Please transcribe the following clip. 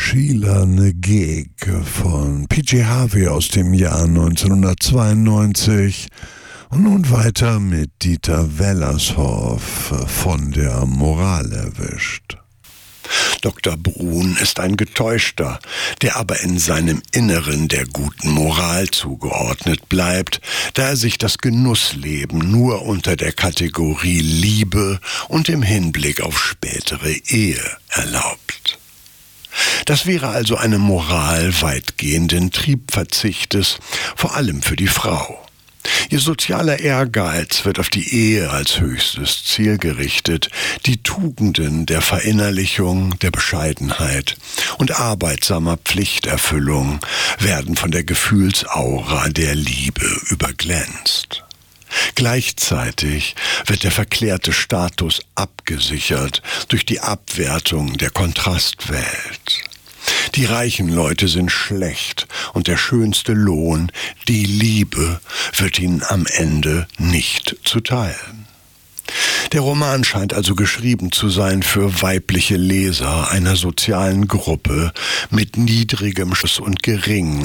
Sheila Gig von PJ Harvey aus dem Jahr 1992 und nun weiter mit Dieter Wellershoff von der Moral erwischt. Dr. Brun ist ein Getäuschter, der aber in seinem Inneren der guten Moral zugeordnet bleibt, da er sich das Genussleben nur unter der Kategorie Liebe und im Hinblick auf spätere Ehe erlaubt. Das wäre also eine Moral weitgehenden Triebverzichtes, vor allem für die Frau. Ihr sozialer Ehrgeiz wird auf die Ehe als höchstes Ziel gerichtet. Die Tugenden der Verinnerlichung, der Bescheidenheit und arbeitsamer Pflichterfüllung werden von der Gefühlsaura der Liebe überglänzt. Gleichzeitig wird der verklärte Status abgesichert durch die Abwertung der Kontrastwelt. Die reichen Leute sind schlecht und der schönste Lohn, die Liebe, wird ihnen am Ende nicht zuteil. Der Roman scheint also geschrieben zu sein für weibliche Leser einer sozialen Gruppe mit niedrigem Schuss und geringem